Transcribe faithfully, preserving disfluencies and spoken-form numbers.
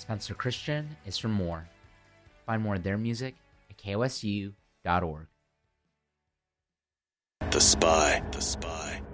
Spencer Christian is for more. Find more of their music at K O S U dot org. The Spy. The Spy.